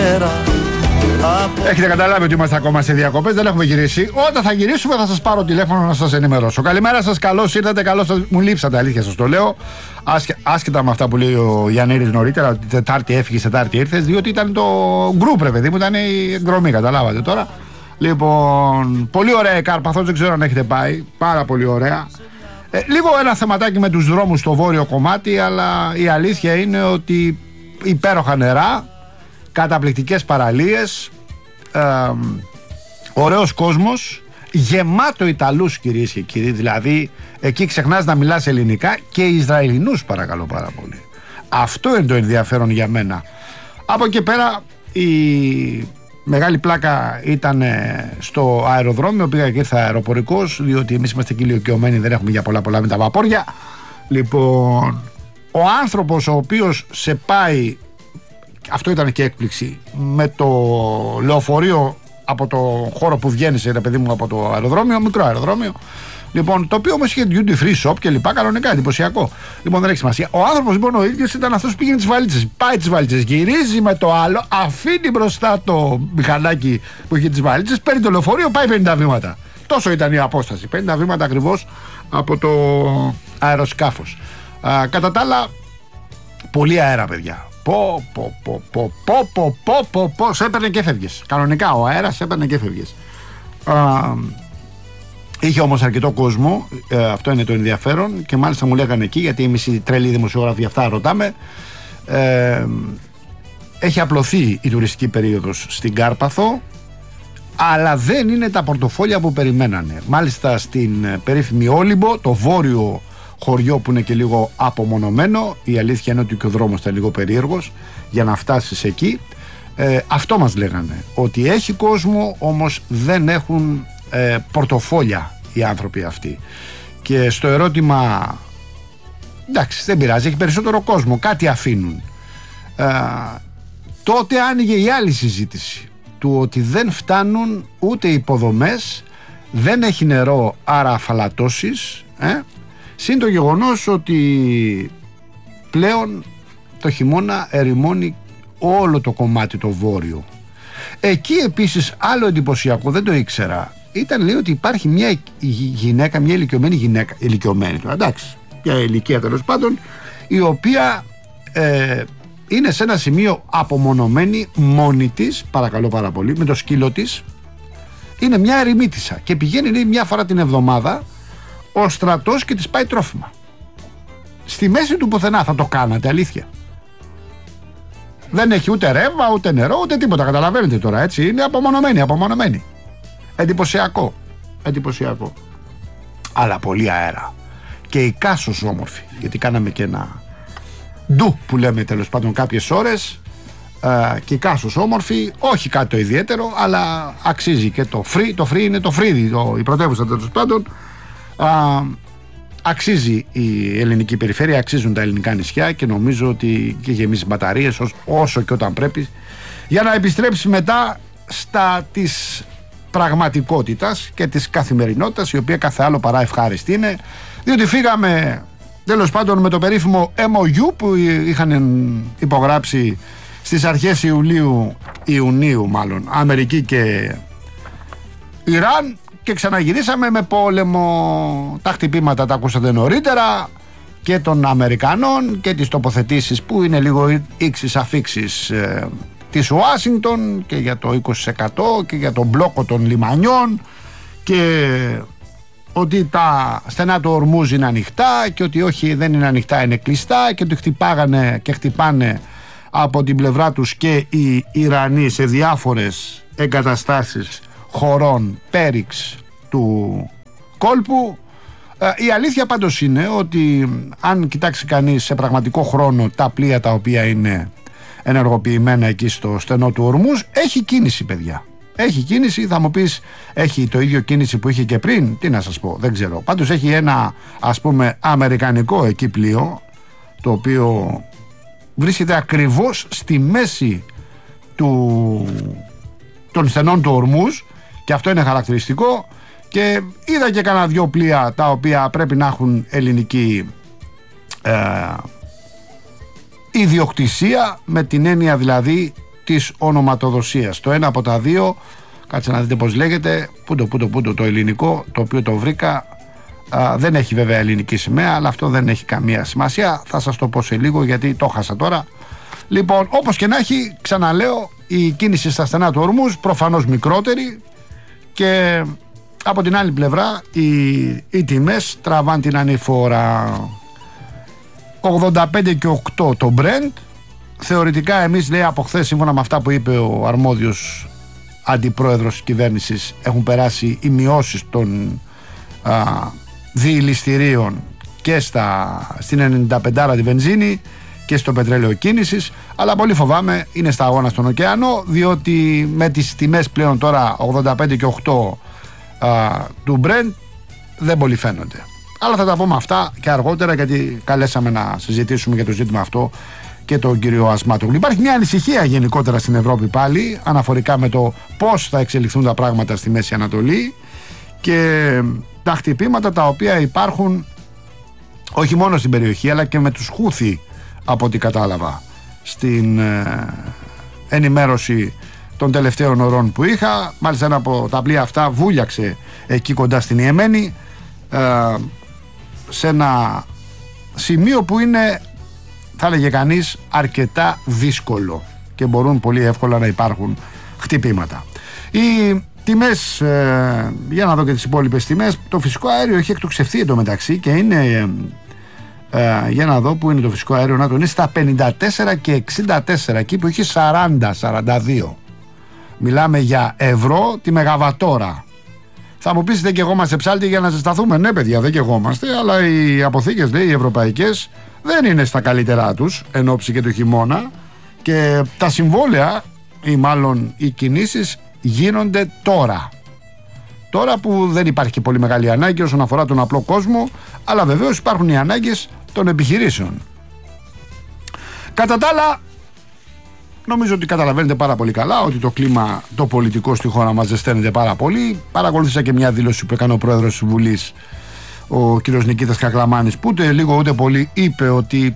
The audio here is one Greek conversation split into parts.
Έχετε καταλάβει ότι είμαστε ακόμα σε διακοπές, δεν έχουμε γυρίσει. Όταν θα γυρίσουμε θα σας πάρω τηλέφωνο να σας ενημερώσω. Καλημέρα σας, καλώς ήρθατε, καλώς σας. Μου λείψατε, αλήθεια σας το λέω. Άσχετα με αυτά που λέει ο Γιαννήρης νωρίτερα, ότι Τετάρτη έφυγες, Τετάρτη ήρθες, διότι ήταν το γκρουπ, ρε παιδί μου, ήταν η εκδρομή, καταλάβατε τώρα. Λοιπόν, πολύ ωραία η Κάρπαθος, δεν ξέρω αν έχετε πάει. Πάρα πολύ ωραία. Λίγο ένα θεματάκι με τους δρόμους στο βόρειο κομμάτι, αλλά η αλήθεια είναι ότι υπέροχα νερά, καταπληκτικές παραλίες, ωραίος κόσμος, γεμάτο Ιταλούς κυρίες και κύριοι, δηλαδή εκεί ξεχνάς να μιλάς ελληνικά και Ισραηλινούς παρακαλώ πάρα πολύ. Αυτό είναι το ενδιαφέρον για μένα. Από εκεί πέρα η μεγάλη πλάκα ήταν στο αεροδρόμιο, πήγα και ήρθα αεροπορικός, διότι εμείς είμαστε εκεί ηλικιωμένοι, δεν έχουμε για πολλά με τα βαπόρια. Λοιπόν, ο άνθρωπος ο οποίος σε πάει, αυτό ήταν και έκπληξη, με το λεωφορείο από το χώρο που βγαίνεις, ρε παιδί μου, από το αεροδρόμιο, μικρό αεροδρόμιο. Λοιπόν, το οποίο όμως είχε duty free shop και λοιπά, κανονικά, εντυπωσιακό. Λοιπόν, δεν έχει σημασία. Ο άνθρωπος λοιπόν ο ίδιος ήταν αυτός που πήγαινε τις βαλίτσες. Πάει τις βαλίτσες, γυρίζει με το άλλο, αφήνει μπροστά το μηχανάκι που είχε τις βαλίτσες, παίρνει το λεωφορείο, πάει 50 βήματα. Τόσο ήταν η απόσταση. 50 βήματα ακριβώς από το αεροσκάφος. Κατά τα άλλα, πολύ αέρα, παιδιά. Σε έπαιρνε και φεύγες. Κανονικά ο αέρας έπαιρνε και φεύγες. Είχε όμως αρκετό κόσμο, αυτό είναι το ενδιαφέρον, και μάλιστα μου λέγανε εκεί, γιατί εμείς οι τρελοί δημοσιογράφοι αυτά ρωτάμε, έχει απλωθεί η τουριστική περίοδος στην Κάρπαθο, αλλά δεν είναι τα πορτοφόλια που περιμένανε. Μάλιστα στην περίφημη Όλυμπο, το βόρειο χωριό που είναι και λίγο απομονωμένο, η αλήθεια είναι ότι και ο δρόμος ήταν λίγο περίεργος για να φτάσεις εκεί, αυτό μας λέγανε, ότι έχει κόσμο, όμως δεν έχουν πορτοφόλια οι άνθρωποι αυτοί. Και στο ερώτημα, εντάξει, δεν πειράζει, έχει περισσότερο κόσμο, κάτι αφήνουν, τότε άνοιγε η άλλη συζήτηση του ότι δεν φτάνουν ούτε υποδομές, δεν έχει νερό, άρα αφαλατώσεις, συν το γεγονός ότι πλέον το χειμώνα ερημώνει όλο το κομμάτι το βόρειο. Εκεί επίσης άλλο εντυπωσιακό, δεν το ήξερα, ήταν, λέει, ότι υπάρχει μια γυναίκα, μια ηλικιωμένη γυναίκα, ηλικιωμένη τώρα, εντάξει, για ηλικία τέλος πάντων, η οποία είναι σε ένα σημείο απομονωμένη μόνη της, παρακαλώ πάρα πολύ, με το σκύλο της, είναι μια ερημίτισσα και πηγαίνει, λέει, μια φορά την εβδομάδα ο στρατός και της πάει τρόφιμα. Στη μέση του πουθενά. Θα το κάνατε, αλήθεια? Δεν έχει ούτε ρεύμα, ούτε νερό, ούτε τίποτα, καταλαβαίνετε τώρα, έτσι, είναι απομονωμένη. Εντυπωσιακό. Αλλά πολύ αέρα. Και η Κάσος όμορφη, γιατί κάναμε και ένα ντου που λέμε τέλος πάντων κάποιες ώρες, και η Κάσος όμορφη, όχι κάτι το ιδιαίτερο, αλλά αξίζει και το free είναι το Φρίδι, η πρωτεύουσα τέλος πάντων. Αξίζει η ελληνική περιφέρεια, αξίζουν τα ελληνικά νησιά, και νομίζω ότι και γεμίζει μπαταρίες όσο και όταν πρέπει, για να επιστρέψει μετά στα της πραγματικότητας και της καθημερινότητας, η οποία κάθε άλλο παρά ευχάριστη είναι, διότι φύγαμε τέλος πάντων με το περίφημο MOU που είχαν υπογράψει στις αρχές Ιουνίου μάλλον, Αμερική και Ιράν, και ξαναγυρίσαμε με πόλεμο. Τα χτυπήματα τα ακούσατε νωρίτερα, και των Αμερικανών και τις τοποθετήσεις που είναι λίγο ήξεις αφήξεις της Ουάσιγκτον, και για το 20% και για τον μπλόκο των λιμανιών, και ότι τα στενά του Ορμούζ είναι ανοιχτά, και ότι όχι, δεν είναι ανοιχτά, είναι κλειστά, και ότι χτυπάγανε και χτυπάνε από την πλευρά τους και οι Ιρανοί σε διάφορες εγκαταστάσεις χωρών πέριξ του κόλπου. Η αλήθεια πάντως είναι ότι αν κοιτάξει κανείς σε πραγματικό χρόνο τα πλοία τα οποία είναι ενεργοποιημένα εκεί στο στενό του Ορμούζ, έχει κίνηση, παιδιά. Έχει κίνηση, θα μου πεις, έχει το ίδιο κίνηση που είχε και πριν, τι να σας πω, δεν ξέρω. Πάντως έχει ένα, ας πούμε, αμερικανικό εκεί πλοίο, το οποίο βρίσκεται ακριβώς στη μέση των στενών του Ορμούζ, και αυτό είναι χαρακτηριστικό. Και είδα και κανένα δυο πλοία τα οποία πρέπει να έχουν ελληνική ιδιοκτησία, με την έννοια δηλαδή της ονοματοδοσίας. Το ένα από τα δύο, κάτσε να δείτε πως λέγεται, πού το ελληνικό, το οποίο το βρήκα, δεν έχει βέβαια ελληνική σημαία, αλλά αυτό δεν έχει καμία σημασία, θα σας το πω σε λίγο γιατί το χάσα τώρα. Λοιπόν, όπως και να έχει, ξαναλέω, η κίνηση στα στενά του Ορμούζ προφανώς μικρότερη, και από την άλλη πλευρά οι τιμές τραβάν την ανηφόρα. 85 και 8 το Brent. Θεωρητικά εμείς, λέει, από χθες, σύμφωνα με αυτά που είπε ο αρμόδιος αντιπρόεδρος της κυβέρνησης, έχουν περάσει οι μειώσεις των διηληστηρίων και στην 95 τη βενζίνη και στο πετρέλαιο κίνησης, αλλά πολύ φοβάμαι είναι στα αγώνα στον ωκεανό, διότι με τις τιμές πλέον τώρα 85 και 8 του Brent δεν πολύ φαίνονται. Αλλά θα τα πούμε αυτά και αργότερα, γιατί καλέσαμε να συζητήσουμε για το ζήτημα αυτό και τον κύριο Ασμάτογλου. Υπάρχει μια ανησυχία γενικότερα στην Ευρώπη πάλι αναφορικά με το πώς θα εξελιχθούν τα πράγματα στη Μέση Ανατολή και τα χτυπήματα τα οποία υπάρχουν όχι μόνο στην περιοχή αλλά και με τους Χούθι, από ό,τι κατάλαβα στην ενημέρωση των τελευταίων ωρών που είχα. Μάλιστα ένα από τα πλοία αυτά βούλιαξε εκεί κοντά στην Ιεμένη, σε ένα σημείο που είναι, θα έλεγε κανείς, αρκετά δύσκολο και μπορούν πολύ εύκολα να υπάρχουν χτυπήματα. Οι τιμές, για να δω και τις υπόλοιπες τιμές, το φυσικό αέριο έχει εκτοξευθεί εντωμεταξύ και είναι, για να δω που είναι το φυσικό αέριο, να το είναι στα 54 και 64, εκεί που είχε 40-42. Μιλάμε για ευρώ τη μεγαβατόρα. Θα μου πεις, δεν καιγόμαστε ψάλτη για να ζεσταθούμε? Ναι παιδιά, δεν καιγόμαστε, αλλά οι αποθήκες, λέει, οι ευρωπαϊκές δεν είναι στα καλύτερά τους εν ώψη και του χειμώνα, και τα συμβόλαια ή μάλλον οι κινήσεις γίνονται τώρα που δεν υπάρχει και πολύ μεγάλη ανάγκη όσον αφορά τον απλό κόσμο, αλλά βεβαίως υπάρχουν οι ανάγκες των επιχειρήσεων. Κατά τα άλλα, νομίζω ότι καταλαβαίνετε πάρα πολύ καλά ότι το κλίμα το πολιτικό στη χώρα μας ζεσταίνεται πάρα πολύ. Παρακολούθησα και μια δήλωση που έκανε ο πρόεδρος της Βουλής, ο κ. Νικήτας Κακλαμάνης, που ούτε λίγο ούτε πολύ είπε ότι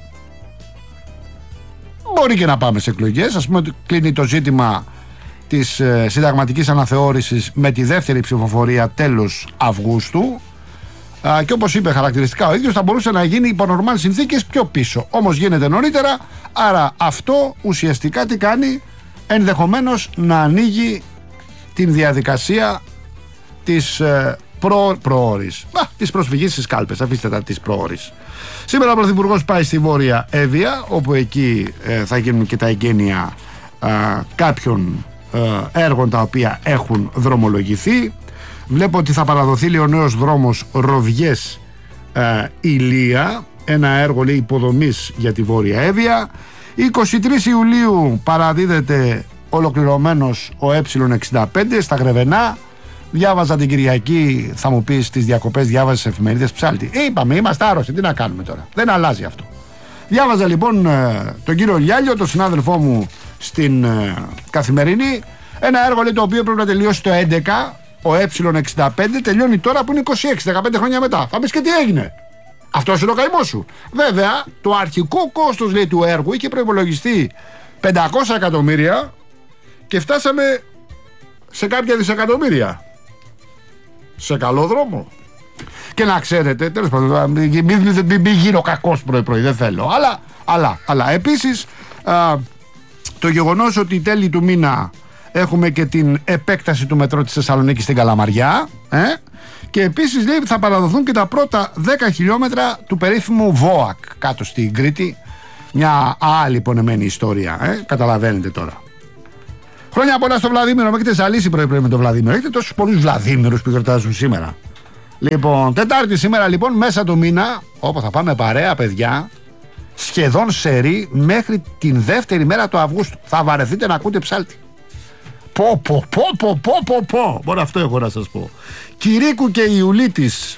μπορεί και να πάμε σε εκλογές. Ας πούμε ότι κλείνει το ζήτημα της συνταγματικής αναθεώρησης με τη δεύτερη ψηφοφορία τέλος Αυγούστου, και όπως είπε χαρακτηριστικά ο ίδιος, θα μπορούσε να γίνει υπό νορμάλ συνθήκες πιο πίσω. Όμως γίνεται νωρίτερα, άρα αυτό ουσιαστικά τι κάνει? Ενδεχομένως να ανοίγει την διαδικασία της προώρης, της προσφυγής στις κάλπες, αφήστε τα της προώρης. Σήμερα ο Πρωθυπουργός πάει στη Βόρεια Εύβοια, όπου εκεί θα γίνουν και τα εγγένεια κάποιων έργων τα οποία έχουν δρομολογηθεί. Βλέπω ότι θα παραδοθεί, λέει, ο νέος δρόμος Ροβιές Ηλία, ένα έργο, λέει, υποδομής για τη Βόρεια Εύβοια. 23 Ιουλίου παραδίδεται ολοκληρωμένος ο Ε65 στα Γρεβενά. Διάβαζα την Κυριακή, θα μου πεις, τις διακοπές διάβαζες εφημερίδες ψάλτη? Είπαμε, είμαστε άρρωστοι, τι να κάνουμε τώρα, δεν αλλάζει αυτό. Διάβαζα λοιπόν τον κύριο Λιάλιο, τον συνάδελφό μου στην Καθημερινή, ένα έργο, λέει, το οποίο πρέπει να τελειώσει το 11. Ο Ε65 τελειώνει τώρα που είναι 26, 15 χρόνια μετά. Θα πεις, και τι έγινε? Αυτός είναι ο καημός σου. Βέβαια, το αρχικό κόστος, λέει, του έργου είχε προϋπολογιστεί 500 εκατομμύρια και φτάσαμε σε κάποια δισεκατομμύρια. Σε καλό δρόμο. Και να ξέρετε, τέλος πάντων, μην γίνω κακός πρωί-πρωί, δεν θέλω. Αλλά επίσης, το γεγονός ότι τέλη του μήνα έχουμε και την επέκταση του μετρό της Θεσσαλονίκης στην Καλαμαριά, και επίσης, λέει, θα παραδοθούν και τα πρώτα 10 χιλιόμετρα του περίφημου ΒΟΑΚ κάτω στην Κρήτη. Μια άλλη πονεμένη ιστορία, καταλαβαίνετε τώρα. Χρόνια πολλά στο Βλαδίμηρο. Με έχετε ζαλίσει πρωί-πρωί με τον Βλαδίμηρο. Έχετε τόσους πολλούς Βλαδίμηρους που γιορτάζουν σήμερα. Λοιπόν, Τετάρτη σήμερα, λοιπόν, μέσα του μήνα, όπου θα πάμε παρέα, παιδιά, σχεδόν σερί μέχρι την δεύτερη μέρα του Αυγούστου. Θα βαρεθείτε να ακούτε ψάλτη. Μόνο αυτό έχω να σας πω. Κυρίκου και Ιουλίτης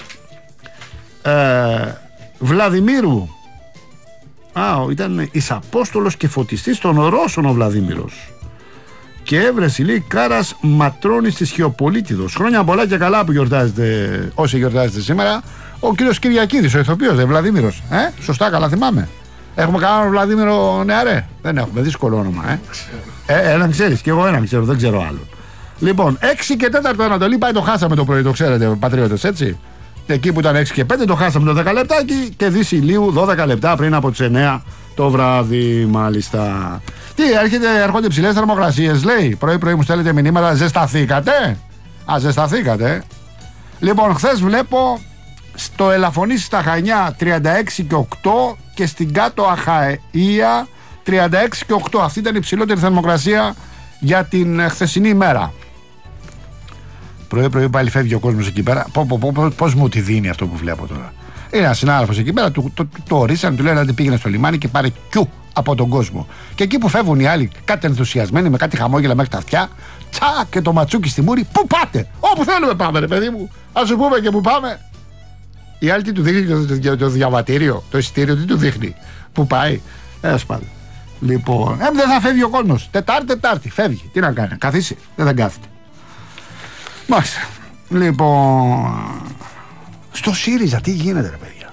Βλαδιμήρου. Ήταν Ισαπόστολος και φωτιστής των Ρώσων ο Βλαδίμηρος. Και έβρεση, λέει, Κάρας Ματρώνης της Χιοπολίτιδος. Χρόνια πολλά και καλά που γιορτάζετε, όσοι γιορτάζετε σήμερα. Ο κύριος Κυριακίδης, ο ηθοποιός, Βλαδίμηρος. Σωστά, καλά θυμάμαι. Έχουμε κανέναν Βλαδίμηρο Νεαρέ? Δεν έχουμε, δύσκολο όνομα. Έναν ξέρεις, και εγώ έναν ξέρω, δεν ξέρω άλλον. Λοιπόν, 6 και 4 Ανατολή, πάει το χάσαμε το πρωί, το ξέρετε, πατριώτες, έτσι. Εκεί που ήταν 6 και 5 το χάσαμε το 10 λεπτάκι και Δύση Ηλίου 12 λεπτά πριν από τις 9 το βράδυ, μάλιστα. Τι, έρχονται ψηλές θερμοκρασίες, λέει. Πρωί-πρωί μου στέλνετε μηνύματα, ζεσταθήκατε? Ζεσταθήκατε. Λοιπόν, χθες βλέπω στο Ελαφωνήσι στα Χανιά 36 και 8 και στην Κάτω Αχαΐα 36 και 8. Αυτή ήταν η υψηλότερη θερμοκρασία για την χθεσινή ημέρα. Πρωί-πρωί πάλι φεύγει ο κόσμος εκεί πέρα. Πώς μου τη δίνει αυτό που βλέπω τώρα. Είναι ένας συνάδελφος εκεί πέρα, το ορίσαν, του λένε ότι πήγαινε στο λιμάνι και πάρε κιου από τον κόσμο. Και εκεί που φεύγουν οι άλλοι, κάτι ενθουσιασμένοι με κάτι χαμόγελα μέχρι τα αυτιά, τσα και το ματσούκι στη μούρη, πού πάτε? Όπου θέλουμε πάμε, ρε παιδί μου. Ας σου πούμε και πού πάμε. Η άλλη τι του δείχνει το διαβατήριο, το εισιτήριο, τι του δείχνει, πού πάει. Έσπαλε. Λοιπόν, δεν θα φεύγει ο κόσμος. Τετάρτη, φεύγει. Τι να κάνει, καθίσει, δεν κάθεται. Μάλιστα. Λοιπόν, στο ΣΥΡΙΖΑ τι γίνεται, ρε παιδιά?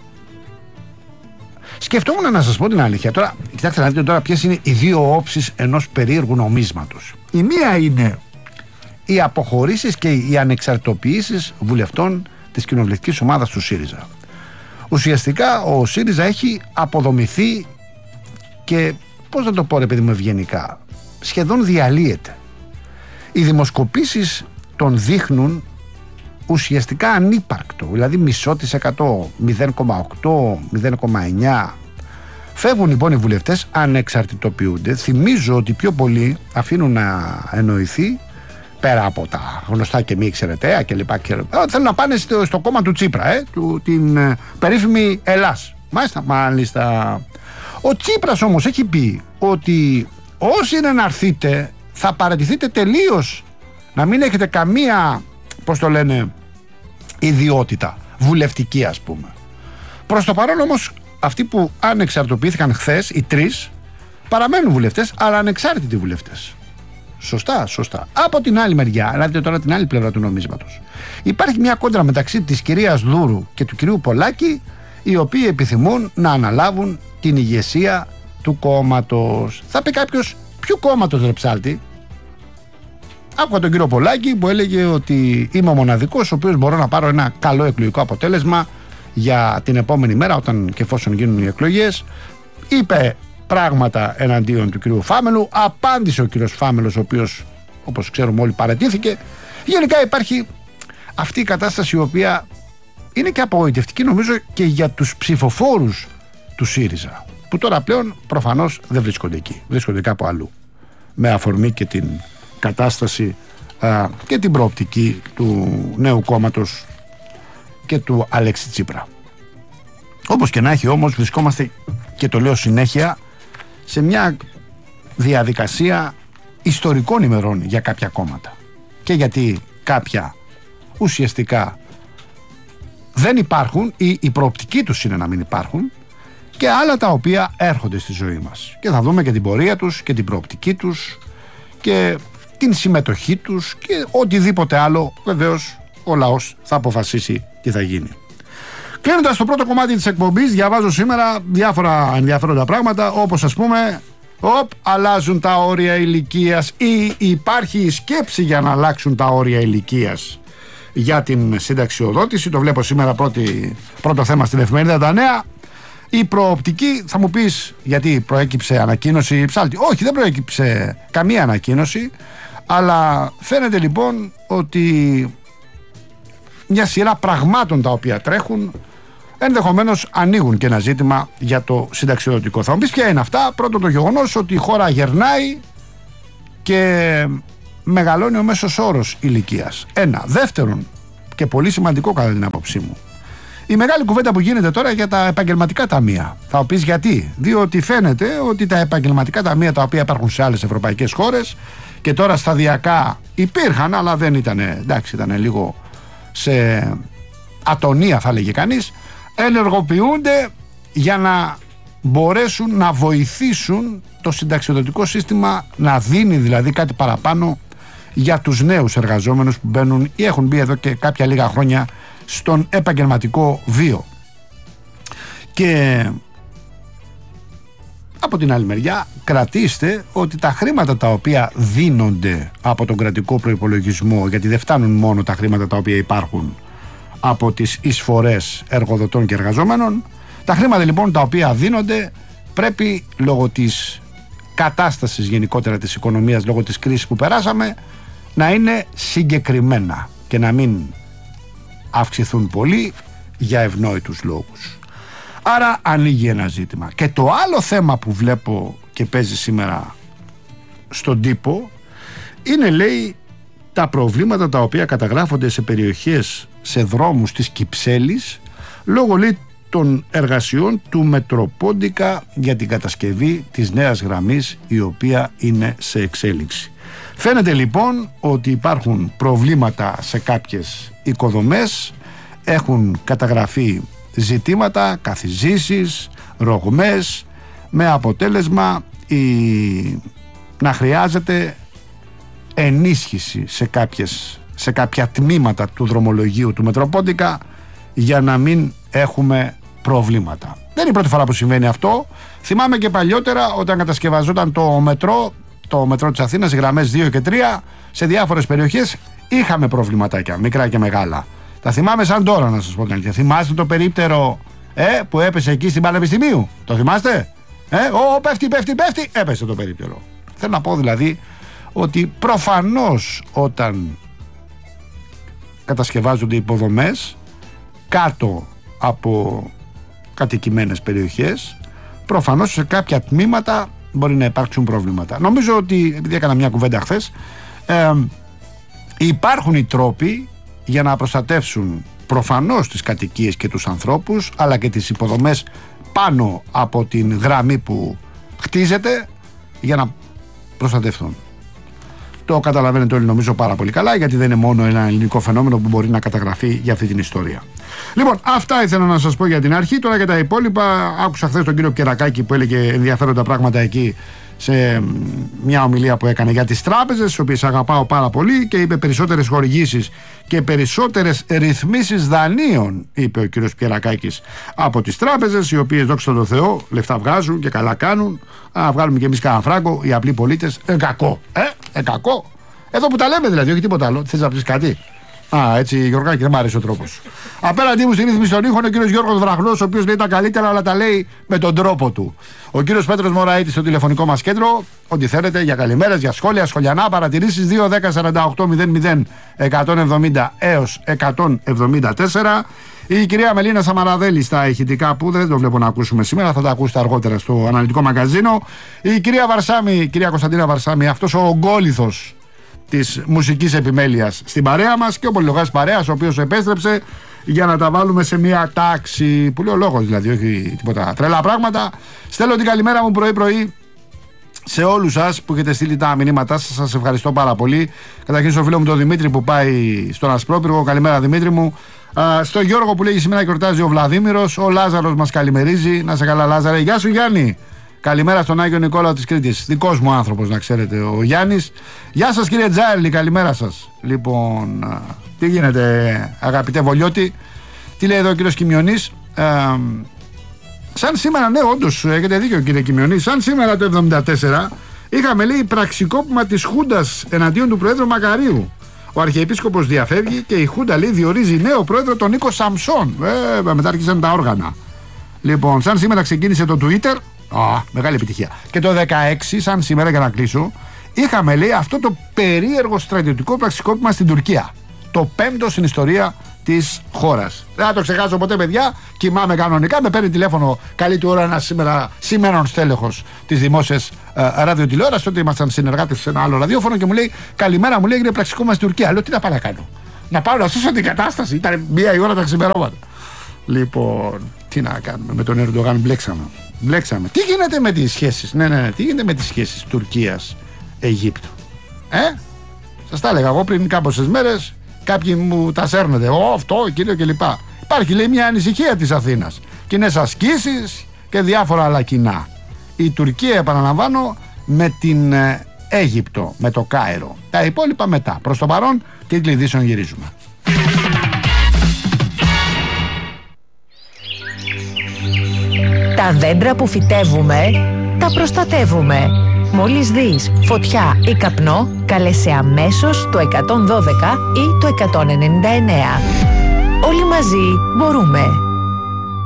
Σκεφτόμουν να σας πω την αλήθεια. Τώρα, κοιτάξτε να δείτε τώρα ποιες είναι οι δύο όψεις ενός περίεργου νομίσματος. Η μία είναι οι αποχωρήσεις και οι ανεξαρτητοποιήσεις βουλευτών της κοινοβουλευτικής ομάδας του ΣΥΡΙΖΑ. Ουσιαστικά ο ΣΥΡΙΖΑ έχει αποδομηθεί και, πώς να το πω ρε παιδί μου ευγενικά, σχεδόν διαλύεται. Οι δημοσκοπήσεις τον δείχνουν ουσιαστικά ανύπαρκτο, δηλαδή 0,5%, 0,8%, 0,9%. Φεύγουν λοιπόν οι βουλευτές, ανεξαρτητοποιούνται. Θυμίζω ότι πιο πολλοί αφήνουν να εννοηθεί, πέρα από τα γνωστά και μη εξαιρεταία και λοιπά, θέλουν να πάνε στο κόμμα του Τσίπρα, την περίφημη Ελλάς. Μάλιστα. Ο Τσίπρας όμως έχει πει ότι όσοι είναι να έρθετε θα παραιτηθείτε τελείως, να μην έχετε καμία, πώς το λένε, ιδιότητα βουλευτική, ας πούμε. Προς το παρόν όμως αυτοί που ανεξαρτοποιήθηκαν χθες, οι τρεις, παραμένουν βουλευτές, αλλά ανεξάρτητοι βουλευτές. Σωστά. Από την άλλη μεριά, να δείτε τώρα την άλλη πλευρά του νομίσματος, υπάρχει μια κόντρα μεταξύ της κυρίας Δούρου και του κυρίου Πολάκη, οι οποίοι επιθυμούν να αναλάβουν την ηγεσία του κόμματος. Θα πει κάποιος, ποιο κόμματος ρε ψάλτη? Άκουγα τον κύριο Πολάκη που έλεγε ότι είμαι ο μοναδικός ο οποίος μπορώ να πάρω ένα καλό εκλογικό αποτέλεσμα για την επόμενη μέρα, όταν και εφόσον γίνουν οι εκλογές. Είπε πράγματα εναντίον του κυρίου Φάμελου, απάντησε ο κύριος Φάμελος, ο οποίος, όπως ξέρουμε όλοι, παραιτήθηκε. Γενικά υπάρχει αυτή η κατάσταση, η οποία είναι και απογοητευτική νομίζω και για τους ψηφοφόρους του ΣΥΡΙΖΑ, που τώρα πλέον προφανώς δεν βρίσκονται εκεί, βρίσκονται κάπου αλλού, με αφορμή και την κατάσταση και την προοπτική του νέου κόμματος και του Αλέξη Τσίπρα. Όπως και να έχει όμως, βρισκόμαστε, και το λέω συνέχεια, σε μια διαδικασία ιστορικών ημερών για κάποια κόμματα, και γιατί κάποια ουσιαστικά δεν υπάρχουν ή η προοπτική τους είναι να μην υπάρχουν, και άλλα τα οποία έρχονται στη ζωή μας, και θα δούμε και την πορεία τους και την προοπτική τους και την συμμετοχή τους και οτιδήποτε άλλο. Βεβαίως ο λαός θα αποφασίσει τι θα γίνει. Κλείνοντας το πρώτο κομμάτι της εκπομπής, διαβάζω σήμερα διάφορα ενδιαφέροντα πράγματα, όπως ας πούμε, αλλάζουν τα όρια ηλικίας, ή υπάρχει η σκέψη για να αλλάξουν τα όρια ηλικίας για την συνταξιοδότηση. Το βλέπω σήμερα πρώτο θέμα στην εφημερίδα Τα Νέα. Η προοπτική, θα μου πεις γιατί προέκυψε ανακοίνωση ψάλτη? Όχι, δεν προέκυψε καμία ανακοίνωση, αλλά φαίνεται λοιπόν ότι μια σειρά πραγμάτων τα οποία τρέχουν ενδεχομένως ανοίγουν και ένα ζήτημα για το συνταξιοδοτικό. Θα μου πεις ποια είναι αυτά? Πρώτον, το γεγονός ότι η χώρα γερνάει και μεγαλώνει ο μέσος όρος ηλικίας. Ένα. Δεύτερον, και πολύ σημαντικό κατά την άποψή μου, η μεγάλη κουβέντα που γίνεται τώρα για τα επαγγελματικά ταμεία. Θα μου πεις γιατί? Διότι φαίνεται ότι τα επαγγελματικά ταμεία τα οποία υπάρχουν σε άλλες ευρωπαϊκές χώρες και τώρα σταδιακά υπήρχαν, αλλά δεν ήταν, εντάξει, ήταν λίγο σε ατονία θα λέγε κανείς, ενεργοποιούνται για να μπορέσουν να βοηθήσουν το συνταξιοδοτικό σύστημα να δίνει δηλαδή κάτι παραπάνω για τους νέους εργαζόμενους που μπαίνουν ή έχουν μπει εδώ και κάποια λίγα χρόνια στον επαγγελματικό βίο. Και Από την άλλη μεριά, κρατήστε ότι τα χρήματα τα οποία δίνονται από τον κρατικό προϋπολογισμό, γιατί δεν φτάνουν μόνο τα χρήματα τα οποία υπάρχουν από τις εισφορές εργοδοτών και εργαζόμενων, τα χρήματα λοιπόν τα οποία δίνονται πρέπει λόγω της κατάστασης γενικότερα της οικονομίας, λόγω της κρίσης που περάσαμε, να είναι συγκεκριμένα και να μην αυξηθούν πολύ για ευνόητους λόγους. Άρα ανοίγει ένα ζήτημα. Και το άλλο θέμα που βλέπω και παίζει σήμερα στον τύπο είναι, λέει, τα προβλήματα τα οποία καταγράφονται σε περιοχές, σε δρόμους της Κυψέλης λόγω, λέει, των εργασιών του Μετροπόντικα για την κατασκευή της νέας γραμμής, η οποία είναι σε εξέλιξη. Φαίνεται λοιπόν ότι υπάρχουν προβλήματα σε κάποιες οικοδομές, έχουν καταγραφεί ζητήματα, καθιζήσεις, ρογμές, με αποτέλεσμα να χρειάζεται ενίσχυση σε κάποια τμήματα του δρομολογίου του Μετροπόντικα για να μην έχουμε προβλήματα. Δεν είναι η πρώτη φορά που συμβαίνει αυτό. Θυμάμαι και παλιότερα όταν κατασκευαζόταν το μετρό της Αθήνας, οι γραμμές 2 και 3, σε διάφορες περιοχές είχαμε προβληματάκια, μικρά και μεγάλα. Τα θυμάμαι σαν τώρα, να σας πω την αλήθεια. Θυμάστε το περίπτερο που έπεσε εκεί στην Πανεπιστημίου? Το θυμάστε? Πέφτει, έπεσε το περίπτερο. Θέλω να πω δηλαδή ότι προφανώς όταν κατασκευάζονται υποδομές κάτω από κατοικημένες περιοχές, προφανώς σε κάποια τμήματα μπορεί να υπάρξουν προβλήματα. Νομίζω ότι, επειδή έκανα μια κουβέντα χθες, υπάρχουν οι τρόποι για να προστατεύσουν προφανώς τις κατοικίες και τους ανθρώπους, αλλά και τις υποδομές πάνω από την γραμμή που χτίζεται, για να προστατευτούν. Το καταλαβαίνετε όλοι νομίζω πάρα πολύ καλά, γιατί δεν είναι μόνο ένα ελληνικό φαινόμενο που μπορεί να καταγραφεί για αυτή την ιστορία. Λοιπόν, αυτά ήθελα να σας πω για την αρχή. Τώρα για τα υπόλοιπα, άκουσα χθες τον κύριο Πιερακάκη που έλεγε ενδιαφέροντα πράγματα εκεί σε μια ομιλία που έκανε για τις τράπεζες, τις οποίες αγαπάω πάρα πολύ, και είπε περισσότερες χορηγήσεις και περισσότερες ρυθμίσεις δανείων, είπε ο κύριος Πιερακάκης, από τις τράπεζες, οι οποίες, δόξα τω Θεώ, λεφτά βγάζουν και καλά κάνουν. Α, βγάλουμε και εμείς κανένα φράγκο, οι απλοί πολίτες. Κακό. Κακό. Εδώ που τα λέμε δηλαδή, όχι τίποτα άλλο. Θες να πεις κάτι? Έτσι, Γιωργάκη, δεν μ' άρεσε ο τρόπος. Απέναντί μου στη ρύθμιση των ήχων ο κύριος Γιώργος Βραχνός, ο οποίος λέει τα καλύτερα, αλλά τα λέει με τον τρόπο του. Ο κύριος Πέτρος Μωραΐτης στο τηλεφωνικό μας κέντρο. Ό,τι θέλετε για καλημέρες, για σχόλια, σχολιανά, παρατηρήσεις. 2-10-48-00-170 έως 174. Η κυρία Μελίνα Σαμαραδέλη στα ηχητικά που δεν το βλέπω να ακούσουμε σήμερα, θα τα ακούσετε αργότερα στο αναλυτικό μαγκαζίνο. Η κυρία Βαρσάμη, κυρία Κωνσταντίνα Βαρσάμη, αυτός ο ογκόλιθος της μουσικής επιμέλειας στην παρέα μας, και ο πολυλογάς παρέας, ο οποίος επέστρεψε για να τα βάλουμε σε μια τάξη που λέει ο λόγος, δηλαδή όχι τίποτα τρελά πράγματα. Στέλνω την καλημέρα μου πρωί-πρωί σε όλους σας που έχετε στείλει τα μηνύματά σας. Σας ευχαριστώ πάρα πολύ. Καταρχήν στο φίλο μου τον Δημήτρη που πάει στον Ασπρόπυργο, καλημέρα Δημήτρη μου. Στο Γιώργο που λέγει σήμερα γιορτάζει ο Βλαδίμηρος. Ο Λάζαρος μας καλημερίζει. Να σε καλά, Λάζαρε. Γεια σου, Γιάννη. Καλημέρα στον Άγιο Νικόλαο της Κρήτης. Δικός μου άνθρωπος, να ξέρετε, ο Γιάννης. Γεια σας, κύριε Τζάιλι, καλημέρα σας. Λοιπόν, τι γίνεται, αγαπητέ Βολιώτη? Τι λέει εδώ ο κύριος Κιμιονής? Σαν σήμερα, ναι, όντως έχετε δίκιο, κύριε Κιμιονή. Σαν σήμερα το 1974 είχαμε, λέει, πραξικόπημα της Χούντας εναντίον του Προέδρου Μακαρίου. Ο Αρχιεπίσκοπος διαφεύγει και η Χούντα, λέει, διορίζει νέο πρόεδρο τον Νίκο Σαμψόν. Μετά άρχισαν τα όργανα. Λοιπόν, σαν σήμερα ξεκίνησε το Twitter. Μεγάλη επιτυχία. Και το 16, σαν σήμερα, για να κλείσω, είχαμε, λέει, αυτό το περίεργο στρατιωτικό πραξικόπημα στην Τουρκία. Το 5ο στην ιστορία της χώρας. Δεν θα το ξεχάσω ποτέ, παιδιά. Κοιμάμαι κανονικά. Με παίρνει τηλέφωνο καλή του ώρα ένας σήμερον στέλεχος της δημόσιας ραδιοτηλεόρασης. Τότε ήμασταν συνεργάτες σε ένα άλλο ραδιόφωνο και μου λέει: καλημέρα, μου λέει, έγινε πραξικόπημα στην Τουρκία. Λέω: τι να πάω να κάνω? Να πάω να σώσω την κατάσταση? Ήταν 1 η ώρα τα ξημερώματα. Λοιπόν, τι να κάνουμε? Με τον Ερντογάν μπλέξαμε. Τι γίνεται με τις σχέσεις? Ναι, τι γίνεται με τις σχέσεις Τουρκίας-Αιγύπτου? Σας τα έλεγα εγώ πριν κάποιες μέρες. Κάποιοι μου τα σέρνετε. Αυτό, κύριο κλπ. Υπάρχει, λέει, μια ανησυχία της Αθήνας. Κοινές ασκήσεις και διάφορα άλλα κοινά. Η Τουρκία, επαναλαμβάνω, με την Αίγυπτο, με το Κάιρο. Τα υπόλοιπα μετά. Προς το παρόν, τίτλοι ειδήσεων γυρίζουμε. Τα δέντρα που φυτεύουμε, τα τα προστατεύουμε. Μόλις δεις φωτιά ή καπνό, κάλεσε αμέσως το 112 ή το 199. Όλοι μαζί μπορούμε.